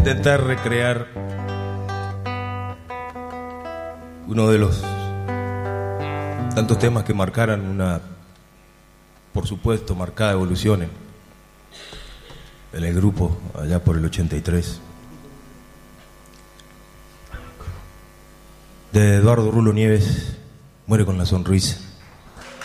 intentar recrear uno de los tantos temas que marcaran una, por supuesto, marcada evolución en el grupo allá por el 83. De Eduardo Rulo Nieves, Muere con la sonrisa.